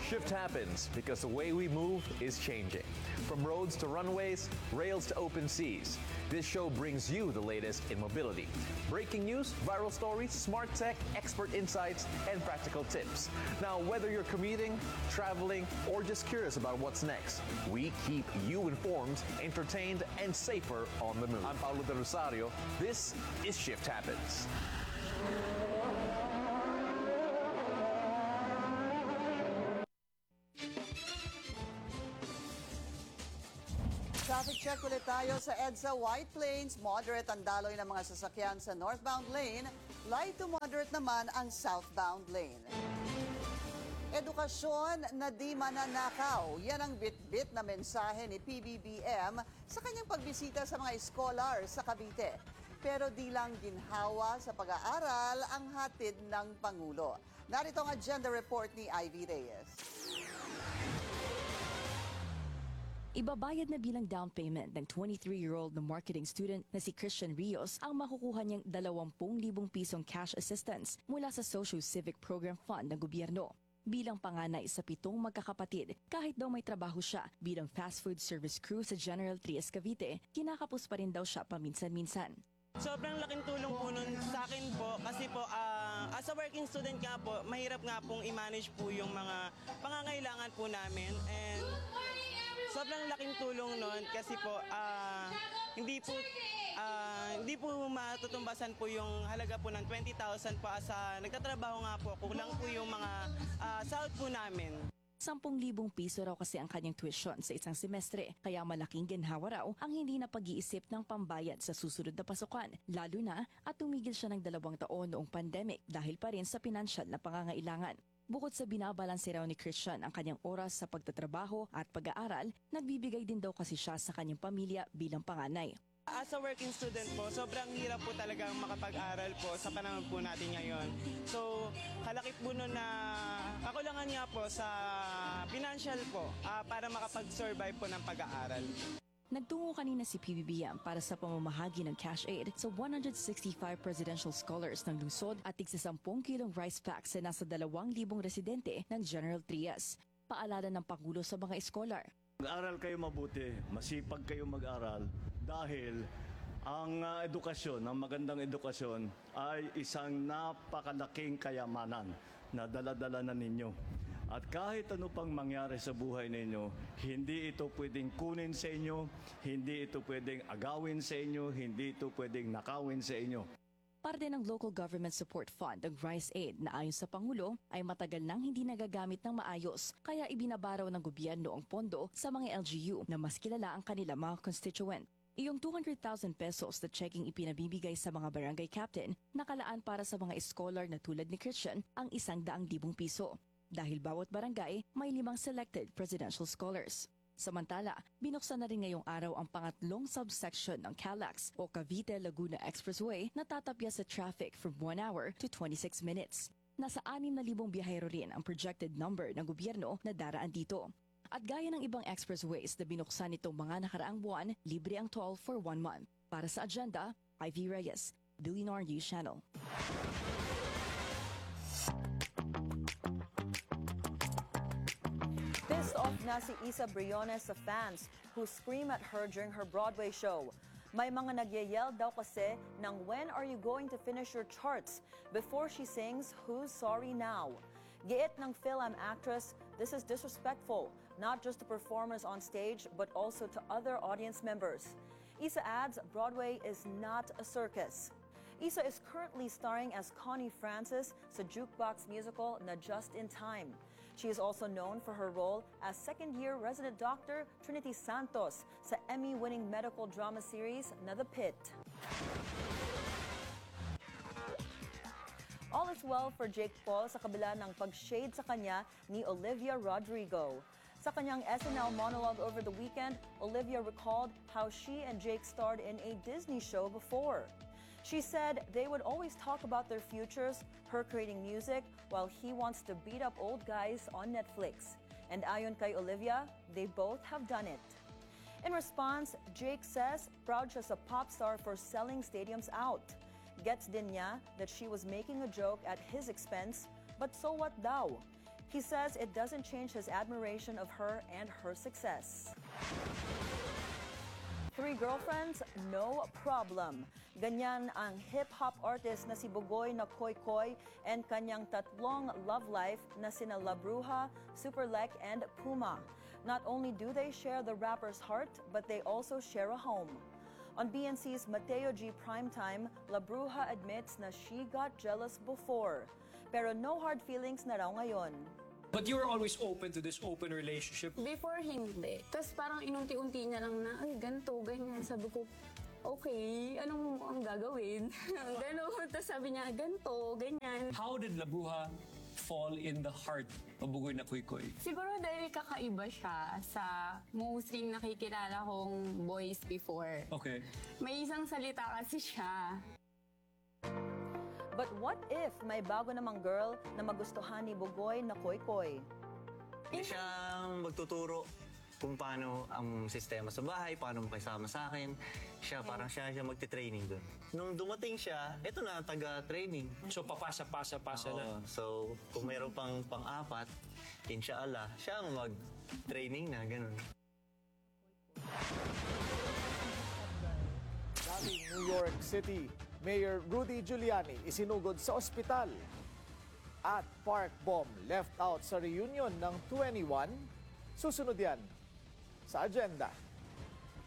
Shift happens because the way we move is changing. From roads to runways, rails to open seas, this show brings you the latest in mobility. Breaking news, viral stories, smart tech, expert insights, and practical tips. Now, whether you're commuting, traveling, or just curious about what's next, we keep you informed, entertained, and safer on the move. I'm Paulo De Rosario. This is Shift Happens. Traffic check ulit tayo sa EDSA White Plains. Moderate ang daloy ng mga sasakyan sa northbound lane. Light to moderate naman ang southbound lane. Edukasyon na di mananakaw. Yan ang bit-bit na mensahe ni PBBM sa kanyang pagbisita sa mga eskolar sa Cavite. Pero di lang ginhawa sa pag-aaral ang hatid ng Pangulo. Narito ang agenda report ni Ivy Reyes. Ibabayad na bilang down payment ng 23-year-old na marketing student na si Christian Rios ang makukuha niyang 20,000 pisong cash assistance mula sa Social Civic Program Fund ng gobyerno. Bilang panganay sa 7 magkakapatid, kahit daw may trabaho siya bilang fast food service crew sa General Trias Cavite, kinakapos pa rin daw siya paminsan-minsan. Sobrang laking tulong po nun sa akin po kasi po as a working student nga po, mahirap nga pong i-manage po yung mga pangangailangan po namin and sobrang laking tulong nun kasi po hindi po matutumbasan po yung halaga po ng 20,000 po sa nagtatrabaho nga po, kulang po yung mga sahod po namin. 10,000 piso raw kasi ang kanyang tuition sa isang semestre, kaya malaking ginhawa raw ang hindi na pag-iisip ng pambayad sa susunod na pasukan, lalo na at tumigil siya ng 2 taon noong pandemic dahil pa rin sa pinansyal na pangangailangan. Bukod sa binabalanse raw ni Christian ang kanyang oras sa pagtatrabaho at pag-aaral, nagbibigay din daw kasi siya sa kanyang pamilya bilang panganay. As a working student po, sobrang hirap po talagang makapag-aral po sa panahon po natin ngayon. So, kalakip po nun na kakulangan nga po sa financial po para makapag-survive po ng pag-aaral. Nagtungo kanina si PBBM para sa pamamahagi ng cash aid sa 165 presidential scholars ng lungsod at tigsa 10 kilong rice packs sa nasa 2,000 residente ng General Trias. Paalala ng Pangulo sa mga scholar. Mag-aral kayo mabuti, masipag kayo mag-aral dahil ang edukasyon, ang magandang edukasyon ay isang napakalaking kayamanan na dala-dala na ninyo. At kahit ano pang mangyari sa buhay ninyo, hindi ito pwedeng kunin sa inyo, hindi ito pwedeng agawin sa inyo, hindi ito pwedeng nakawin sa inyo. Parte ng Local Government Support Fund, ang Rice Aid, na ayon sa Pangulo ay matagal nang hindi nagagamit ng maayos, kaya ibinabaraw ng gobyerno ang pondo sa mga LGU na mas kilala ang kanila mga constituent. Iyong 200,000 pesos na checking ipinabibigay sa mga barangay captain, nakalaan para sa mga scholar na tulad ni Christian ang 100,000 piso. Dahil bawat barangay may 5 selected presidential scholars. Samantala, binuksan na rin ngayong araw ang pangatlong subsection ng CALAX o Cavite-Laguna Expressway na tatapya sa traffic from 1 hour to 26 minutes. Nasa 6,000 biyahero rin ang projected number ng gobyerno na daraan dito. At gaya ng ibang expressways na binuksan nitong mga nakaraang buwan, libre ang toll for 1 month. Para sa agenda, Ivy Reyes, Billionaire News Channel. Pissed off na si Isa Briones sa fans who scream at her during her Broadway show. May mga nagyayel daw kasi ng when are you going to finish your charts before she sings Who's Sorry Now. Giit ng film actress, this is disrespectful, not just to performers on stage but also to other audience members. Isa adds Broadway is not a circus. Isa is currently starring as Connie Francis sa jukebox musical na Just in Time. She is also known for her role as second-year resident doctor Trinity Santos sa Emmy-winning medical drama series na The Pit. All is well for Jake Paul sa kabila ng pag-shade sa kanya ni Olivia Rodrigo. Sa kanyang SNL monologue over the weekend, Olivia recalled how she and Jake starred in a Disney show before. She said they would always talk about their futures, her creating music, while he wants to beat up old guys on Netflix. And ayon kay Olivia, they both have done it. In response, Jake says proud siya sa pop star for selling stadiums out. Gets din niya that she was making a joke at his expense, but so what daw? He says it doesn't change his admiration of her and her success. 3 girlfriends, no problem. Ganyan ang hip-hop artist na si Bugoy na Koy Koy and kanyang tatlong love life na sina La Bruja, Superlek, and Puma. Not only do they share the rapper's heart, but they also share a home. On BNC's Mateo G Primetime, La Bruja admits na she got jealous before. Pero no hard feelings na raw ngayon. But you were always open to this open relationship. Before, hindi. Tapos parang inunti-unti niya lang na, ay, ganito, ganyan. Sabi ko, okay, anong ang gagawin? Gano'n. Tapos sabi niya, ganito, ganyan. How did La Bruja fall in the heart of Bugoy na Koy Koy? Siguro dahil kakaiba siya sa mostly nakikilala kong boys before. Okay. May isang salita kasi siya. But what if may bago namang girl na magustuhan ni Bugoy na Koy Koy? Siya ang magtuturo kung paano ang sistema sa bahay, paano makisama sa akin. Siya, parang siya magte-training doon. Nung dumating siya, eto na, taga-training. So papasa-pasa na. Oo, so, kung mayroon pang pang-apat, inshallah, siya ang mag-training na, ganun. Dating New York City, Mayor Rudy Giuliani isinugod sa ospital. At park bomb left out sa reunion ng 21. Susunod yan sa agenda.